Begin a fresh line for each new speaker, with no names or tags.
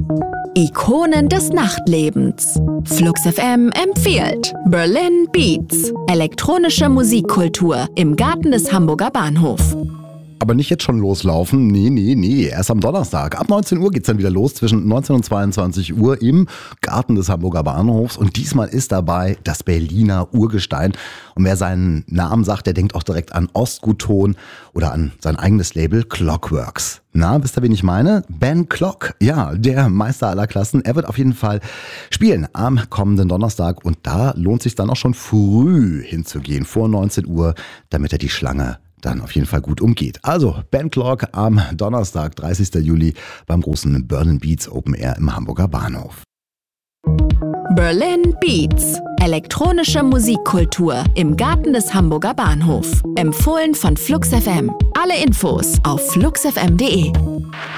Ikonen des Nachtlebens. Flux FM empfiehlt Berlin Beats. Elektronische Musikkultur im Garten des Hamburger Bahnhof.
Aber nicht jetzt schon loslaufen. Nee. Erst am Donnerstag. Ab 19 Uhr geht's dann wieder los, zwischen 19 und 22 Uhr im Garten des Hamburger Bahnhofs. Und diesmal ist dabei das Berliner Urgestein. Und wer seinen Namen sagt, der denkt auch direkt an Ostgutton oder an sein eigenes Label Clockworks. Na, wisst ihr, wen ich meine? Ben Clock, ja, der Meister aller Klassen. Er wird auf jeden Fall spielen am kommenden Donnerstag. Und da lohnt sich dann auch schon früh hinzugehen, vor 19 Uhr, damit er die Schlange dann auf jeden Fall gut umgeht. Also Ben Clock am Donnerstag, 30. Juli beim großen Berlin Beats Open Air im Hamburger Bahnhof.
Berlin Beats. Elektronische Musikkultur im Garten des Hamburger Bahnhof. Empfohlen von Flux FM. Alle Infos auf fluxfm.de.